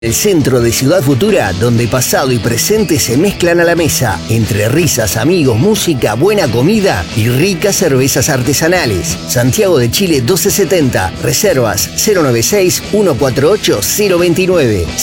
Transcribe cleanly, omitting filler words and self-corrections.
El centro de Ciudad Futura, donde pasado y presente se mezclan a la mesa, entre risas, amigos, música, buena comida y ricas cervezas artesanales. Santiago de Chile 1270, reservas 096-148-029.